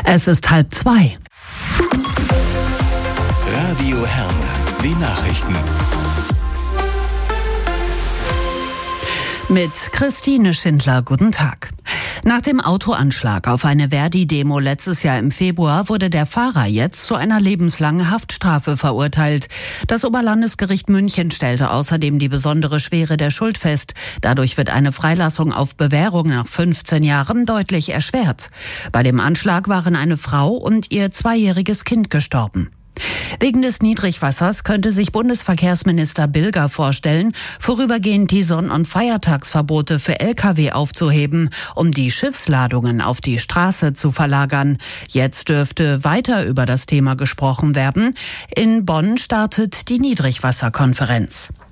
Es ist 1:30. Radio Herne, die Nachrichten. Mit Christine Schindler, guten Tag. Nach dem Autoanschlag auf eine Verdi-Demo letztes Jahr im Februar wurde der Fahrer jetzt zu einer lebenslangen Haftstrafe verurteilt. Das Oberlandesgericht München stellte außerdem die besondere Schwere der Schuld fest. Dadurch wird eine Freilassung auf Bewährung nach 15 Jahren deutlich erschwert. Bei dem Anschlag waren eine Frau und ihr 2-jähriges Kind gestorben. Wegen des Niedrigwassers könnte sich Bundesverkehrsminister Bilger vorstellen, vorübergehend die Sonn- und Feiertagsverbote für Lkw aufzuheben, um die Schiffsladungen auf die Straße zu verlagern. Jetzt dürfte weiter über das Thema gesprochen werden. In Bonn startet die Niedrigwasserkonferenz.